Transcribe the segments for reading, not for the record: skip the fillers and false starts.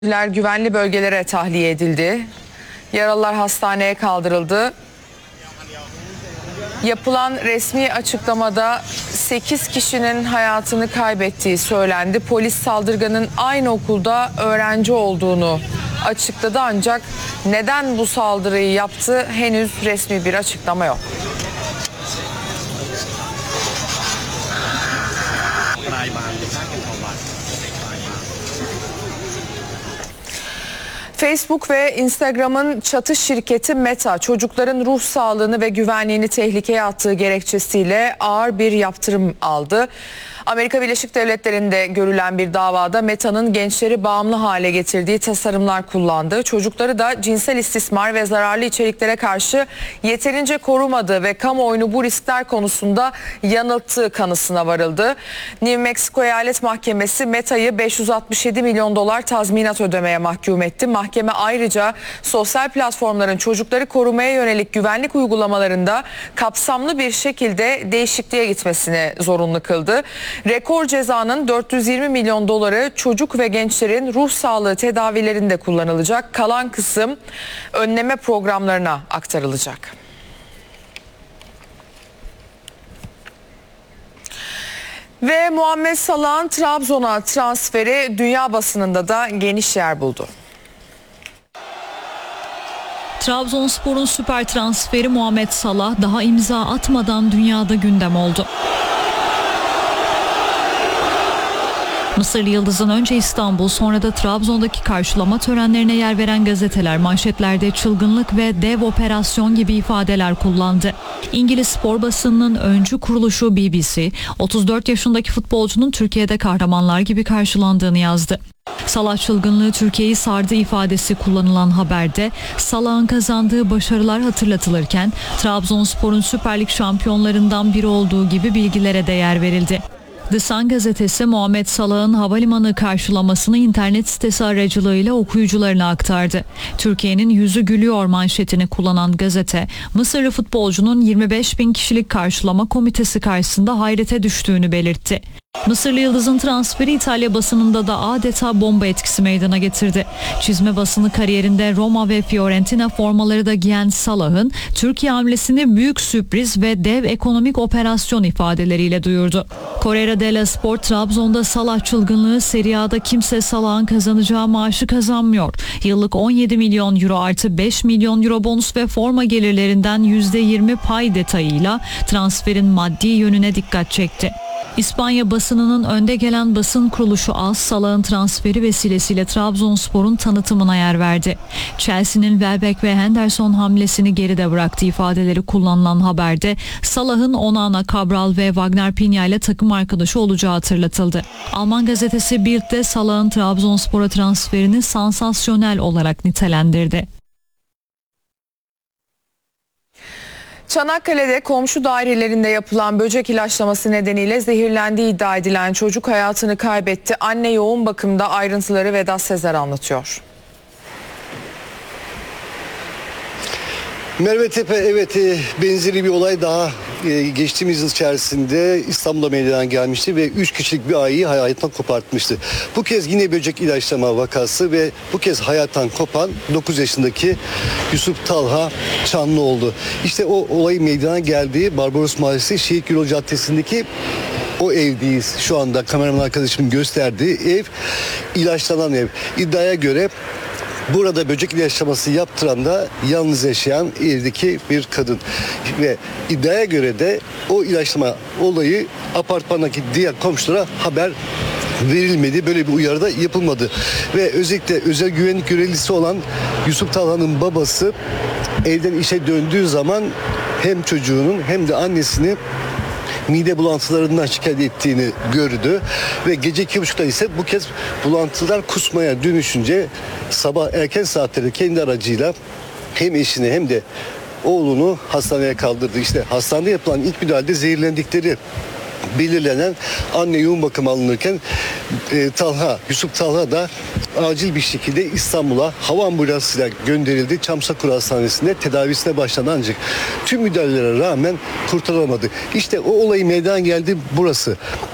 Güvenli bölgelere tahliye edildi. Yaralılar hastaneye kaldırıldı. Yapılan resmi açıklamada 8 kişinin hayatını kaybettiği söylendi. Polis saldırganın aynı okulda öğrenci olduğunu açıkladı ancak neden bu saldırıyı yaptı henüz resmi bir açıklama yok. Facebook ve Instagram'ın çatı şirketi Meta, çocukların ruh sağlığını ve güvenliğini tehlikeye attığı gerekçesiyle ağır bir yaptırım aldı. Amerika Birleşik Devletleri'nde görülen bir davada Meta'nın gençleri bağımlı hale getirdiği tasarımlar kullandığı, çocukları da cinsel istismar ve zararlı içeriklere karşı yeterince korumadığı ve kamuoyunu bu riskler konusunda yanılttığı kanısına varıldı. New Mexico Eyalet Mahkemesi Meta'yı 567 milyon dolar tazminat ödemeye mahkum etti. Mahkeme ayrıca sosyal platformların çocukları korumaya yönelik güvenlik uygulamalarında kapsamlı bir şekilde değişikliğe gitmesini zorunlu kıldı. Rekor cezanın 420 milyon doları çocuk ve gençlerin ruh sağlığı tedavilerinde kullanılacak. Kalan kısım önleme programlarına aktarılacak. Ve Muhammed Salah'ın Trabzon'a transferi dünya basınında da geniş yer buldu. Trabzonspor'un süper transferi Muhammed Salah daha imza atmadan dünyada gündem oldu. Mısırlı Yıldız'ın önce İstanbul, sonra da Trabzon'daki karşılama törenlerine yer veren gazeteler manşetlerde çılgınlık ve dev operasyon gibi ifadeler kullandı. İngiliz spor basınının öncü kuruluşu BBC, 34 yaşındaki futbolcunun Türkiye'de kahramanlar gibi karşılandığını yazdı. Salah çılgınlığı Türkiye'yi sardı ifadesi kullanılan haberde Salah'ın kazandığı başarılar hatırlatılırken Trabzonspor'un Süper Lig şampiyonlarından biri olduğu gibi bilgilere de yer verildi. The Sun gazetesi Muhammed Salah'ın havalimanı karşılamasını internet sitesi aracılığıyla okuyucularına aktardı. Türkiye'nin yüzü gülüyor manşetini kullanan gazete, Mısırlı futbolcunun 25 bin kişilik karşılama komitesi karşısında hayrete düştüğünü belirtti. Mısırlı Yıldız'ın transferi İtalya basınında da adeta bomba etkisi meydana getirdi. Çizme basını kariyerinde Roma ve Fiorentina formaları da giyen Salah'ın Türkiye hamlesini büyük sürpriz ve dev ekonomik operasyon ifadeleriyle duyurdu. Corriere dello Sport, Trabzon'da Salah çılgınlığı, Serie A'da kimse Salah'ın kazanacağı maaşı kazanmıyor. Yıllık 17 milyon euro artı 5 milyon euro bonus ve forma gelirlerinden %20 pay detayıyla transferin maddi yönüne dikkat çekti. İspanya basınının önde gelen basın kuruluşu AS, Salah'ın transferi vesilesiyle Trabzonspor'un tanıtımına yer verdi. Chelsea'nin Welbeck ve Henderson hamlesini geride bıraktığı ifadeleri kullanılan haberde Salah'ın Onana, Cabral ve Wagner Piña ile takım arkadaşı olacağı hatırlatıldı. Alman gazetesi Bild'de Salah'ın Trabzonspor'a transferini sansasyonel olarak nitelendirdi. Çanakkale'de komşu dairelerinde yapılan böcek ilaçlaması nedeniyle zehirlendiği iddia edilen çocuk hayatını kaybetti. Anne yoğun bakımda, ayrıntıları Vedat Sezer anlatıyor. Merve Tepe, evet, benzeri bir olay daha geçtiğimiz yıl içerisinde İstanbul'da meydana gelmişti ve 3 kişilik bir aileyi hayattan kopartmıştı. Bu kez yine böcek ilaçlama vakası ve bu kez hayattan kopan 9 yaşındaki Yusuf Talha Çanlı oldu. İşte o olay meydana geldiği Barbaros Mahallesi Şehit Gürol Caddesi'ndeki o evdeyiz. Şu anda kameraman arkadaşımın gösterdiği ev ilaçlanan ev. İddiaya göre burada böcek ilaçlaması yaptıran da yalnız yaşayan evdeki bir kadın. Ve iddiaya göre de o ilaçlama olayı apartmandaki diğer komşulara haber verilmedi. Böyle bir uyarı da yapılmadı. Ve özellikle özel güvenlik görevlisi olan Yusuf Talha'nın babası evden işe döndüğü zaman hem çocuğunun hem de annesini mide bulantılarından şikayet ettiğini gördü ve gece 2.30'da ise bu kez bulantılar kusmaya dönüşünce sabah erken saatlerde kendi aracıyla hem eşini hem de oğlunu hastaneye kaldırdı. İşte hastanede yapılan ilk müdahalede zehirlendikleri belirlenen anne yoğun bakım alınırken Yusuf Talha da acil bir şekilde İstanbul'a hava ambulansıyla gönderildi. Çamsakur Hastanesi'nde tedavisine başlandı ancak tüm müdahalelere rağmen kurtarılamadı. İşte o olayı meydana geldi burası.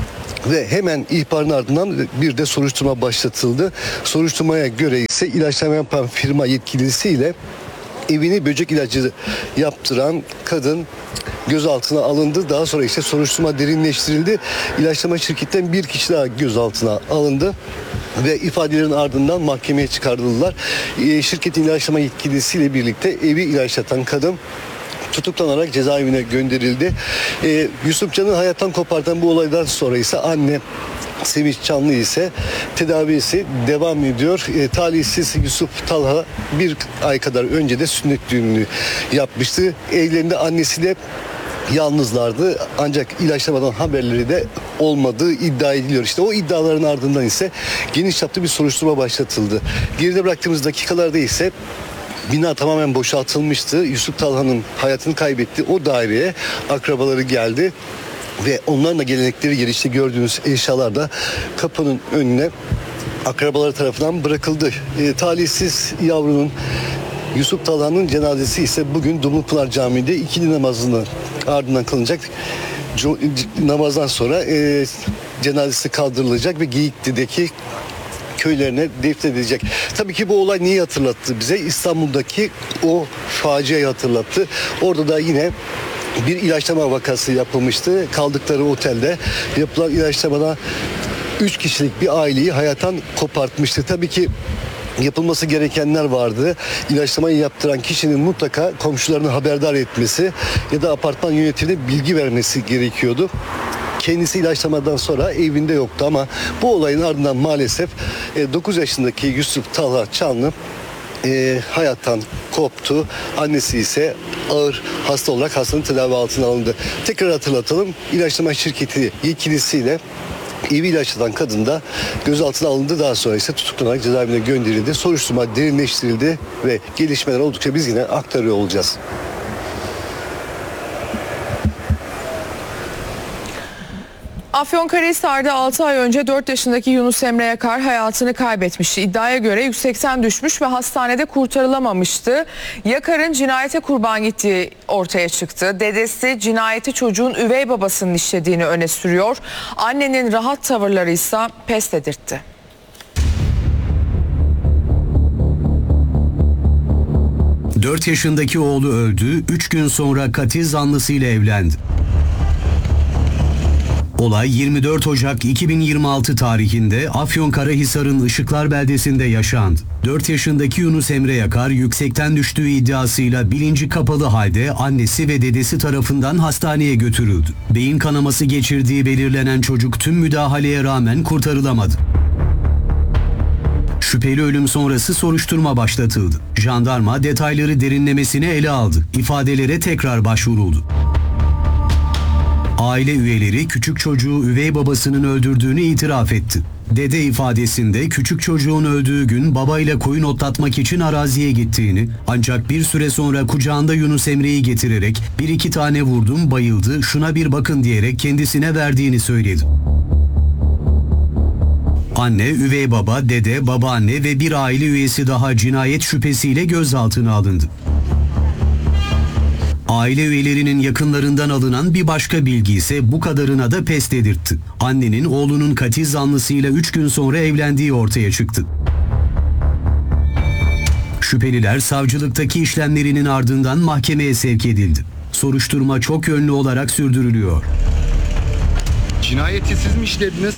ve hemen ihbarın ardından bir de soruşturma başlatıldı. Soruşturmaya göre ise ilaçlama yapan firma yetkilisiyle evini böcek ilacı yaptıran kadın gözaltına alındı. Daha sonra ise soruşturma derinleştirildi. İlaçlama şirketten bir kişi daha gözaltına alındı ve ifadelerin ardından mahkemeye çıkartıldılar. Şirketin ilaçlama yetkilisiyle birlikte evi ilaçlatan kadın tutuklanarak cezaevine gönderildi. Yusuf Can'ı hayattan kopartan bu olaydan sonra ise anne Sevinç Çanlı ise tedavisi devam ediyor. Talihsiz Yusuf Talha bir ay kadar önce de sünnet düğününü yapmıştı. Evlerinde annesiyle yalnızlardı ancak ilaçlamadan haberleri de olmadığı iddia ediliyor. İşte o iddiaların ardından ise geniş çaplı bir soruşturma başlatıldı. Geride bıraktığımız dakikalarda ise bina tamamen boşaltılmıştı. Yusuf Talha'nın hayatını kaybettiği o daireye akrabaları geldi ve onların da gelenekleri yer işte gördüğünüz eşyalar da kapının önüne akrabaları tarafından bırakıldı. Talihsiz yavrunun Yusuf Talha'nın cenazesi ise bugün Dumlupınar Camii'nde ikindi namazının ardından kılınacak. Namazdan sonra cenazesi kaldırılacak ve Geyikli'deki köylerine defnedilecek. Tabii ki bu olay neyi hatırlattı bize? İstanbul'daki o faciayı hatırlattı. Orada da yine bir ilaçlama vakası yapılmıştı. Kaldıkları otelde yapılan ilaçlamada 3 kişilik bir aileyi hayattan kopartmıştı. Tabii ki yapılması gerekenler vardı. İlaçlamayı yaptıran kişinin mutlaka komşularını haberdar etmesi ya da apartman yönetimine bilgi vermesi gerekiyordu. Kendisi ilaçlamadan sonra evinde yoktu ama bu olayın ardından maalesef 9 yaşındaki Yusuf Talha Çanlı hayattan koptu. Annesi ise ağır hasta olarak hastanın tedavi altına alındı. Tekrar hatırlatalım. İlaçlama şirketi yetkilisiyle evi ilaçlatan kadın da gözaltına alındı. Daha sonra ise tutuklanarak cezaevine gönderildi. Soruşturma derinleştirildi ve gelişmeler oldukça biz yine aktarıyor olacağız. Afyonkarahisar'da 6 ay önce 4 yaşındaki Yunus Emre Yakar hayatını kaybetmişti. İddiaya göre yüksekten düşmüş ve hastanede kurtarılamamıştı. Yakar'ın cinayete kurban gittiği ortaya çıktı. Dedesi cinayeti çocuğun üvey babasının işlediğini öne sürüyor. Annenin rahat tavırları ise pes dedirtti. Dört yaşındaki oğlu öldü, 3 gün sonra katil zanlısıyla evlendi. Olay 24 Ocak 2026 tarihinde Afyonkarahisar'ın Işıklar beldesinde yaşandı. 4 yaşındaki Yunus Emre Yakar yüksekten düştüğü iddiasıyla bilinci kapalı halde annesi ve dedesi tarafından hastaneye götürüldü. Beyin kanaması geçirdiği belirlenen çocuk tüm müdahaleye rağmen kurtarılamadı. Şüpheli ölüm sonrası soruşturma başlatıldı. Jandarma detayları derinlemesine ele aldı. İfadelere tekrar başvuruldu. Aile üyeleri küçük çocuğu üvey babasının öldürdüğünü itiraf etti. Dede ifadesinde küçük çocuğun öldüğü gün babayla koyun otlatmak için araziye gittiğini, ancak bir süre sonra kucağında Yunus Emre'yi getirerek bir iki tane vurdum bayıldı, şuna bir bakın diyerek kendisine verdiğini söyledi. Anne, üvey baba, dede, babaanne ve bir aile üyesi daha cinayet şüphesiyle gözaltına alındı. Aile üyelerinin yakınlarından alınan bir başka bilgi ise bu kadarına da pes dedirtti. Annenin oğlunun katil zanlısıyla 3 gün sonra evlendiği ortaya çıktı. Şüpheliler savcılıktaki işlemlerinin ardından mahkemeye sevk edildi. Soruşturma çok yönlü olarak sürdürülüyor. Cinayeti siz mi işlediniz?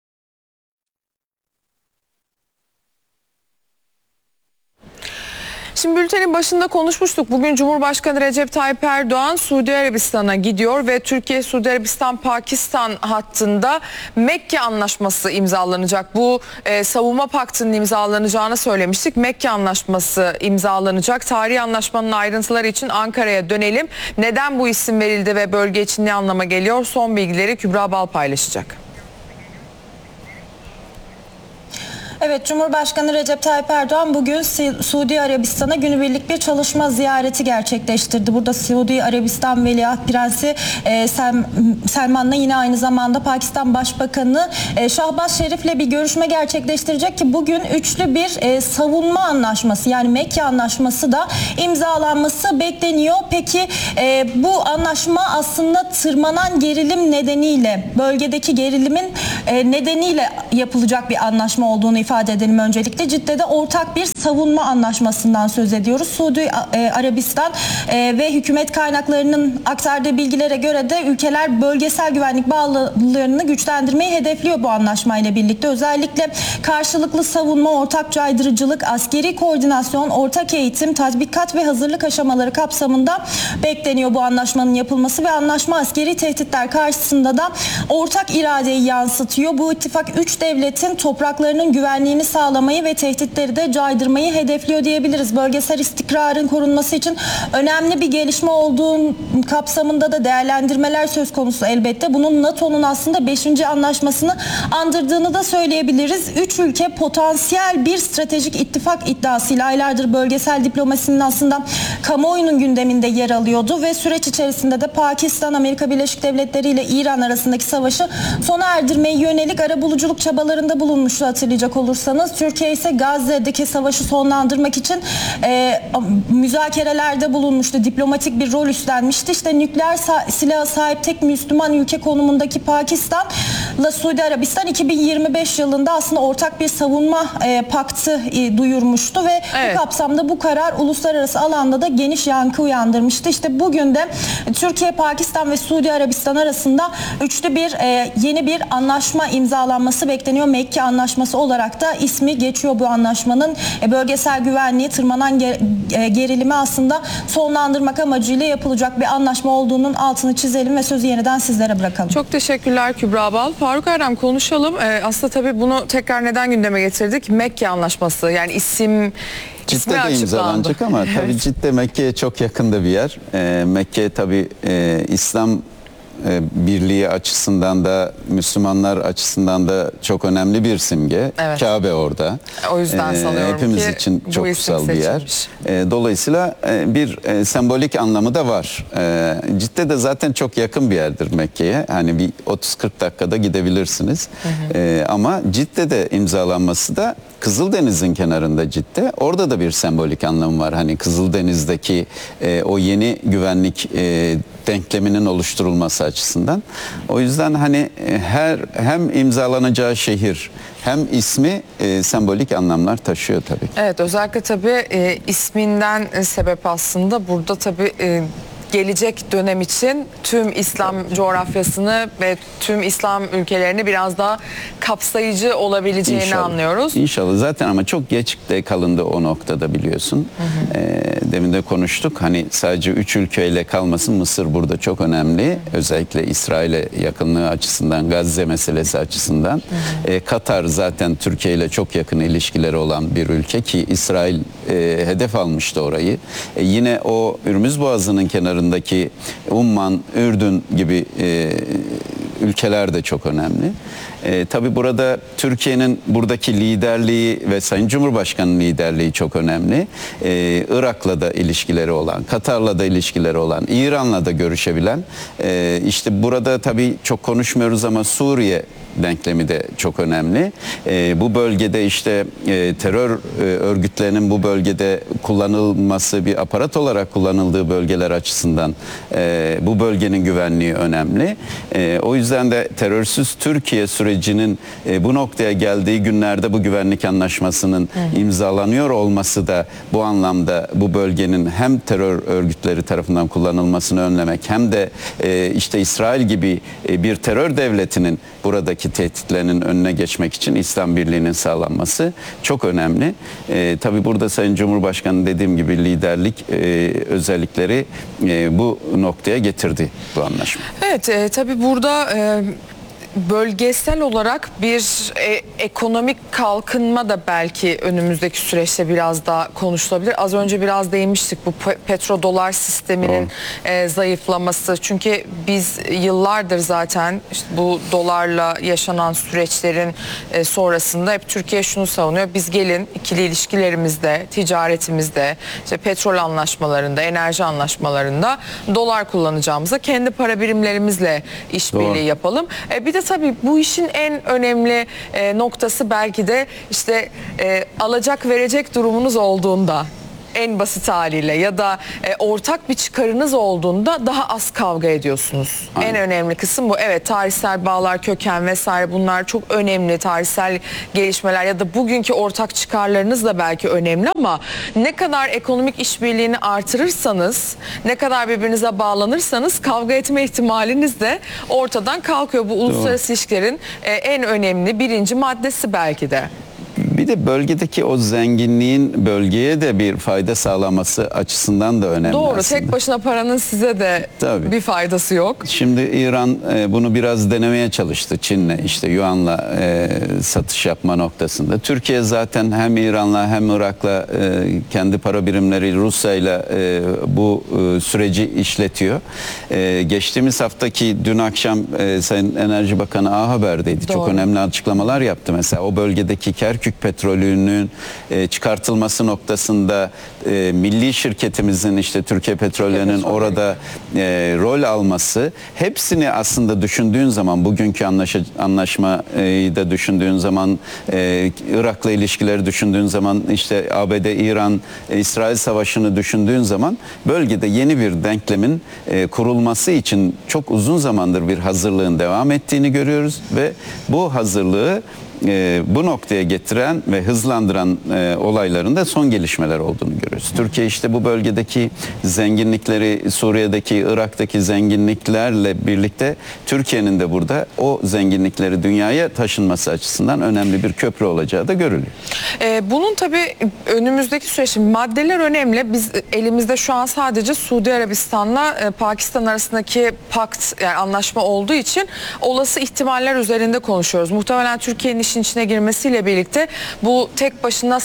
Şimdi bültenin başında konuşmuştuk. Bugün Cumhurbaşkanı Recep Tayyip Erdoğan Suudi Arabistan'a gidiyor ve Türkiye-Suudi Arabistan-Pakistan hattında Mekke Anlaşması imzalanacak. Bu savunma paktının imzalanacağını söylemiştik. Mekke Anlaşması imzalanacak. Tarihi anlaşmanın ayrıntıları için Ankara'ya dönelim. Neden bu isim verildi ve bölge için ne anlama geliyor? Son bilgileri Kübra Bal paylaşacak. Evet, Cumhurbaşkanı Recep Tayyip Erdoğan bugün Suudi Arabistan'a günübirlik bir çalışma ziyareti gerçekleştirdi. Burada Suudi Arabistan Veliaht Prensi Selman'la yine aynı zamanda Pakistan Başbakanı Şahbaz Şerif'le bir görüşme gerçekleştirecek ki bugün üçlü bir savunma anlaşması, yani Mekke Anlaşması da imzalanması bekleniyor. Peki bu anlaşma aslında tırmanan gerilim nedeniyle, bölgedeki gerilimin nedeniyle yapılacak bir anlaşma olduğunu ifade edelim öncelikle. Cidde'de ortak bir savunma anlaşmasından söz ediyoruz. Suudi Arabistan ve hükümet kaynaklarının aktardığı bilgilere göre de ülkeler bölgesel güvenlik bağlarını güçlendirmeyi hedefliyor bu anlaşmayla birlikte. Özellikle karşılıklı savunma, ortak caydırıcılık, askeri koordinasyon, ortak eğitim, tatbikat ve hazırlık aşamaları kapsamında bekleniyor bu anlaşmanın yapılması ve anlaşma askeri tehditler karşısında da ortak iradeyi yansıtıyor. Bu ittifak 3 devletin topraklarının güvenliğini sağlamayı ve tehditleri de caydırmayı hedefliyor diyebiliriz. Bölgesel istikrarın korunması için önemli bir gelişme olduğu kapsamında da değerlendirmeler söz konusu elbette. Bunun NATO'nun aslında 5. anlaşmasını andırdığını da söyleyebiliriz. 3 ülke potansiyel bir stratejik ittifak iddiasıyla aylardır bölgesel diplomasinin aslında kamuoyunun gündeminde yer alıyordu ve süreç içerisinde de Pakistan, Amerika Birleşik Devletleri ile İran arasındaki savaşı sona erdirmeye yönelik arabuluculuk çabalarında bulunmuştu hatırlayacak olursanız. Türkiye ise Gazze'deki savaşı sonlandırmak için müzakerelerde bulunmuştu. Diplomatik bir rol üstlenmişti. İşte nükleer silaha sahip tek Müslüman ülke konumundaki Pakistan'la Suudi Arabistan 2025 yılında aslında ortak bir savunma paktı duyurmuştu ve bu kapsamda bu karar uluslararası alanda da geniş yankı uyandırmıştı. İşte bugün de Türkiye, Pakistan ve Suudi Arabistan arasında üçlü bir yeni bir anlaşma imzalanması bekleniyor. Mekke Anlaşması olarak da ismi geçiyor bu anlaşmanın. Bölgesel güvenliği, tırmanan gerilimi aslında sonlandırmak amacıyla yapılacak bir anlaşma olduğunun altını çizelim ve sözü yeniden sizlere bırakalım. Çok teşekkürler Kübra Bal. Faruk Erdem, konuşalım. Aslında tabii bunu tekrar neden gündeme getirdik? Mekke Anlaşması, yani ismi Cidde'de imzalanacak ama tabii Cidde Mekke'ye çok yakında bir yer. Mekke tabii İslam birliği açısından da Müslümanlar açısından da çok önemli bir simge. Evet. Kabe orada. O yüzden sanıyorum hepimiz ki için çok bu isim kutsal bir yer. seçilmiş. Dolayısıyla bir sembolik anlamı da var. Cidde de zaten çok yakın bir yerdir Mekke'ye. Hani bir 30-40 dakikada gidebilirsiniz. Ama Cidde'de imzalanması da Kızıldeniz'in kenarında Cidde. Orada da bir sembolik anlamı var. Hani Kızıldeniz'deki o yeni güvenlik denkleminin oluşturulması açısından. O yüzden hani hem imzalanacağı şehir hem ismi sembolik anlamlar taşıyor tabii. Evet, özellikle tabii isminden sebep aslında burada tabii gelecek dönem için tüm İslam coğrafyasını ve tüm İslam ülkelerini biraz daha kapsayıcı olabileceğini İnşallah. Anlıyoruz. İnşallah. Zaten ama çok geç de kalındı o noktada, biliyorsun. Demin de konuştuk. Hani sadece 3 ülkeyle kalmasın. Mısır burada çok önemli. Özellikle İsrail'e yakınlığı açısından, Gazze meselesi açısından. Katar zaten Türkiye ile çok yakın ilişkileri olan bir ülke ki İsrail hedef almıştı orayı. Yine o Ürmüz Boğazı'nın kenarındaki Umman, Ürdün gibi ülkeler de çok önemli. Tabii burada Türkiye'nin buradaki liderliği ve Sayın Cumhurbaşkanı'nın liderliği çok önemli. Irak'la da ilişkileri olan, Katar'la da ilişkileri olan, İran'la da görüşebilen, işte burada tabii çok konuşmuyoruz ama Suriye denklemi de çok önemli. Bu bölgede işte terör örgütlerinin bu bölgede kullanılması, bir aparat olarak kullanıldığı bölgeler açısından bu bölgenin güvenliği önemli. O yüzden de terörsüz Türkiye sürecinin bu noktaya geldiği günlerde bu güvenlik anlaşmasının imzalanıyor olması da bu anlamda bu bölgenin hem terör örgütleri tarafından kullanılmasını önlemek hem de işte İsrail gibi bir terör devletinin buradaki tehditlerinin önüne geçmek için İslam birliğinin sağlanması çok önemli. Tabii burada Sayın Cumhurbaşkanı dediğim gibi liderlik özellikleri bu noktaya getirdi bu anlaşma. Evet, tabii burada bölgesel olarak bir ekonomik kalkınma da belki önümüzdeki süreçte biraz daha konuşulabilir. Az önce biraz değinmiştik bu petrodolar sisteminin zayıflaması. Çünkü biz yıllardır zaten işte bu dolarla yaşanan süreçlerin sonrasında hep Türkiye şunu savunuyor. Biz gelin ikili ilişkilerimizde, ticaretimizde, işte petrol anlaşmalarında, enerji anlaşmalarında dolar kullanacağımıza kendi para birimlerimizle işbirliği yapalım. Bir de tabii bu işin en önemli noktası belki de işte alacak verecek durumunuz olduğunda, en basit haliyle ya da ortak bir çıkarınız olduğunda daha az kavga ediyorsunuz. Aynen. En önemli kısım bu. Evet, tarihsel bağlar, köken vesaire bunlar çok önemli, tarihsel gelişmeler ya da bugünkü ortak çıkarlarınız da belki önemli ama ne kadar ekonomik işbirliğini artırırsanız, ne kadar birbirinize bağlanırsanız kavga etme ihtimaliniz de ortadan kalkıyor. Bu uluslararası ilişkilerin en önemli birinci maddesi belki de. Bir de bölgedeki o zenginliğin bölgeye de bir fayda sağlaması açısından da önemli. Doğru, aslında. tek başına paranın size de Tabii. bir faydası yok. Şimdi İran bunu biraz denemeye çalıştı Çin'le, işte Yuan'la satış yapma noktasında. Türkiye zaten hem İran'la hem Irak'la kendi para birimleri Rusya'yla bu süreci işletiyor. Geçtiğimiz haftaki dün akşam Sayın Enerji Bakanı A Haber'deydi. Doğru. Çok önemli açıklamalar yaptı. Mesela o bölgedeki Kerkük petrolünün çıkartılması noktasında milli şirketimizin işte Türkiye Petroller'in orada rol alması, hepsini aslında düşündüğün zaman, bugünkü anlaşmayı da düşündüğün zaman, Irak'la ilişkileri düşündüğün zaman, işte ABD, İran, İsrail savaşını düşündüğün zaman bölgede yeni bir denklemin kurulması için çok uzun zamandır bir hazırlığın devam ettiğini görüyoruz ve bu hazırlığı bu noktaya getiren ve hızlandıran olayların da son gelişmeler olduğunu görüyoruz. Türkiye işte bu bölgedeki zenginlikleri, Suriye'deki, Irak'taki zenginliklerle birlikte Türkiye'nin de burada o zenginlikleri dünyaya taşınması açısından önemli bir köprü olacağı da görülüyor. Bunun tabii önümüzdeki süreç, maddeler önemli. Biz elimizde şu an sadece Suudi Arabistan'la Pakistan arasındaki pakt, yani anlaşma olduğu için olası ihtimaller üzerinde konuşuyoruz. Muhtemelen Türkiye'nin işin içine girmesiyle birlikte bu tek başına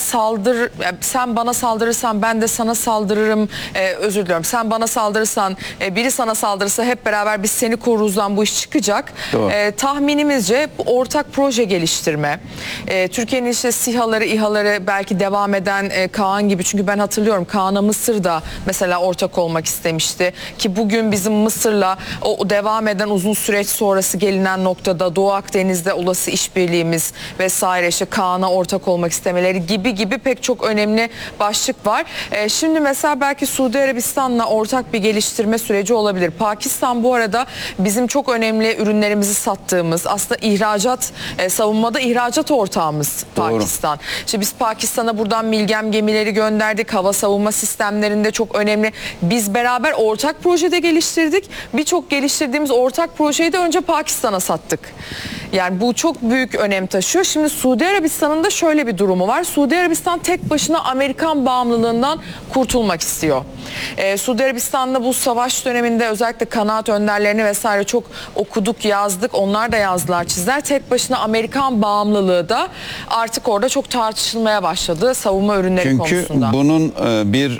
sen bana saldırırsan ben de sana saldırırım, özür diliyorum, sen bana saldırırsan biri sana saldırırsa hep beraber biz seni koruruzdan bu iş çıkacak. Tahminimizce bu ortak proje geliştirme, Türkiye'nin işte SİHA'ları, İHA'ları belki devam eden Kaan gibi, çünkü ben hatırlıyorum Kaan'a Mısır da mesela ortak olmak istemişti ki bugün bizim Mısır'la o devam eden uzun süreç sonrası gelinen noktada Doğu Akdeniz'de olası işbirliğimiz vesaire, işte Kaan'a ortak olmak istemeleri gibi pek çok önemli başlık var. Şimdi mesela belki Suudi Arabistan'la ortak bir geliştirme süreci olabilir. Pakistan bu arada bizim çok önemli ürünlerimizi sattığımız, aslında ihracat, savunmada ihracat ortağımız Pakistan. İşte biz Pakistan'a buradan Milgem gemileri gönderdik. Hava savunma sistemlerinde çok önemli. Biz beraber ortak projede geliştirdik. Birçok geliştirdiğimiz ortak projeyi de önce Pakistan'a sattık. Yani bu çok büyük önem taşıyor. Şimdi Suudi Arabistan'ın da şöyle bir durumu var. Suudi Arabistan tek başına Amerikan bağımlılığından kurtulmak istiyor. Suudi Arabistan'da bu savaş döneminde özellikle kanaat önderlerini vesaire çok okuduk, yazdık. Onlar da yazdılar, çizdiler. Tek başına Amerikan bağımlılığı da artık orada çok tartışılmaya başladı savunma ürünleri konusunda. Çünkü bunun bir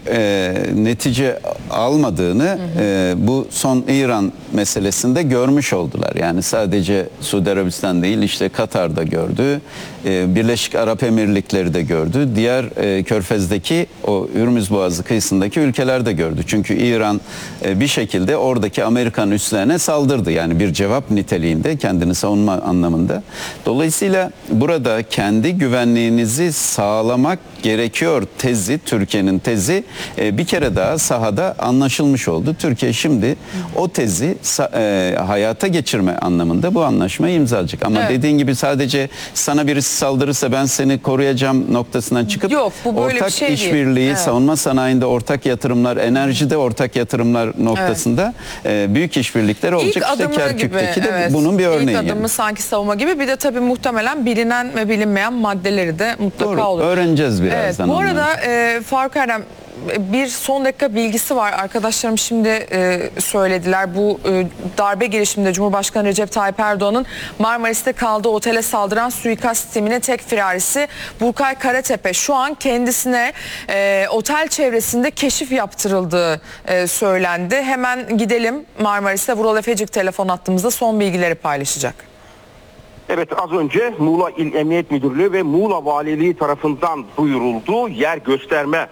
netice almadığını bu son İran meselesinde görmüş oldular. Yani sadece Suudi Arabistan değil, işte Katar'da gördü, Birleşik Arap Emirlikleri de gördü, diğer Körfez'deki o Hürmüz Boğazı kıyısındaki ülkeler de gördü. Çünkü İran bir şekilde oradaki Amerikan üslerine saldırdı. Yani bir cevap niteliğinde, kendini savunma anlamında. Dolayısıyla burada kendi güvenliğinizi sağlamak gerekiyor tezi, Türkiye'nin tezi bir kere daha sahada anlaşılmış oldu. Türkiye şimdi o tezi hayata geçirme anlamında bu anlaşmayı imzalayacak. Ama dediğin gibi sadece sana birisi saldırırsa ben seni koruyacağım noktasından çıkıp ortak şey işbirliği, savunma sanayinde ortak yatırımlar, enerjide ortak yatırımlar noktasında büyük işbirlikler olacak. İşte Kerkük'teki de bunun bir örneği. İlk adımı sanki savunma gibi, bir de tabii muhtemelen bilinen ve bilinmeyen maddeleri de mutlaka olur. Öğreneceğiz birazdan. Bu arada Faruk Erdem, bir son dakika bilgisi var. Arkadaşlarım şimdi söylediler. Bu darbe girişiminde Cumhurbaşkanı Recep Tayyip Erdoğan'ın Marmaris'te kaldığı otele saldıran suikast timinin tek firarisi Burkay Karatepe. Şu an kendisine otel çevresinde keşif yaptırıldığı söylendi. Hemen gidelim Marmaris'te. Vural Efecik telefon attığımızda son bilgileri paylaşacak. Evet, az önce Muğla İl Emniyet Müdürlüğü ve Muğla Valiliği tarafından duyuruldu. Yer gösterme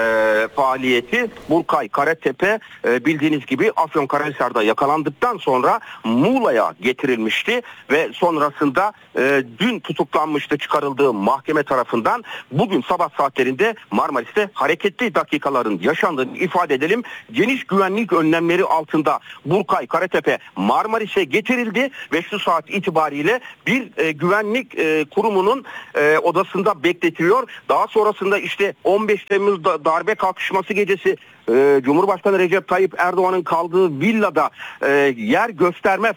faaliyeti Burkay Karatepe bildiğiniz gibi Afyonkarahisar'da yakalandıktan sonra Muğla'ya getirilmişti ve sonrasında dün tutuklanmıştı, çıkarıldığı mahkeme tarafından. Bugün sabah saatlerinde Marmaris'te hareketli dakikaların yaşandığını ifade edelim. Geniş güvenlik önlemleri altında Burkay Karatepe Marmaris'e getirildi ve şu saat itibariyle bir güvenlik kurumunun odasında bekletiliyor. Daha sonrasında işte 15 Temmuz darbe kalkışması gecesi Cumhurbaşkanı Recep Tayyip Erdoğan'ın kaldığı villada yer gösterme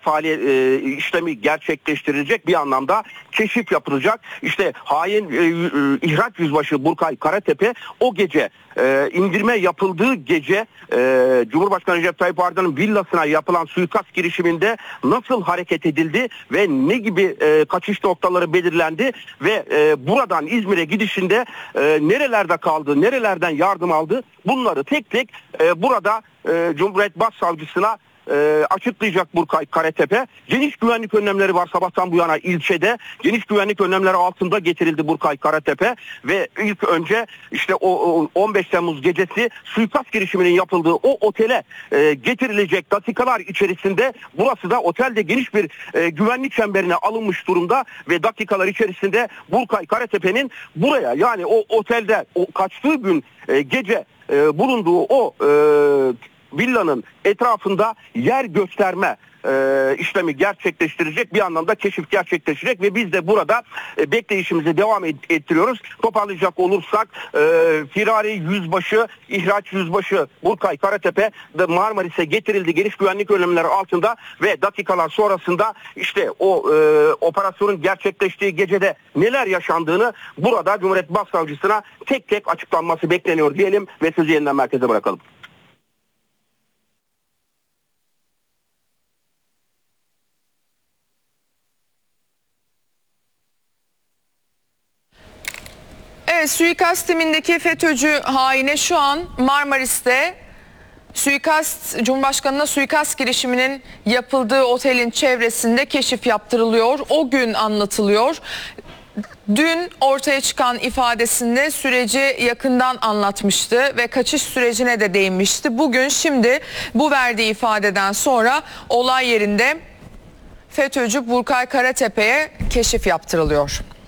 işlemi gerçekleştirilecek, bir anlamda keşif yapılacak. İşte hain ihraç yüzbaşı Burkay Karatepe o gece indirme yapıldığı gece Cumhurbaşkanı Recep Tayyip Erdoğan'ın villasına yapılan suikast girişiminde nasıl hareket edildi ve ne gibi kaçış noktaları belirlendi ve buradan İzmir'e gidişinde nerelerde kaldı, nerelerden yardım aldı, bunları tek tek burada Cumhuriyet Başsavcısına açıklayacak Burkay Karatepe. Geniş güvenlik önlemleri var sabahtan bu yana ilçede. Geniş güvenlik önlemleri altında getirildi Burkay Karatepe ve ilk önce işte o 15 Temmuz gecesi suikast girişiminin yapıldığı o otele getirilecek dakikalar içerisinde, burası da otelde geniş bir güvenlik çemberine alınmış durumda ve dakikalar içerisinde Burkay Karatepe'nin buraya, yani o otelde o kaçtığı gün gece bulunduğu o villanın etrafında yer gösterme işlemi gerçekleştirecek, bir anlamda keşif gerçekleştirecek ve biz de burada bekleyişimizi devam ettiriyoruz. Toparlayacak olursak firari yüzbaşı, ihraç yüzbaşı Burkay Karatepe de Marmaris'e getirildi geniş güvenlik önlemleri altında ve dakikalar sonrasında işte o operasyonun gerçekleştiği gecede neler yaşandığını burada Cumhuriyet Başsavcısına tek tek açıklanması bekleniyor diyelim ve sözü yeniden merkeze bırakalım. Evet, suikast timindeki FETÖ'cü haine şu an Marmaris'te Cumhurbaşkanı'na suikast girişiminin yapıldığı otelin çevresinde keşif yaptırılıyor. O gün anlatılıyor. Dün ortaya çıkan ifadesinde süreci yakından anlatmıştı ve kaçış sürecine de değinmişti. Bugün şimdi bu verdiği ifadeden sonra olay yerinde FETÖ'cü Burkay Karatepe'ye keşif yaptırılıyor.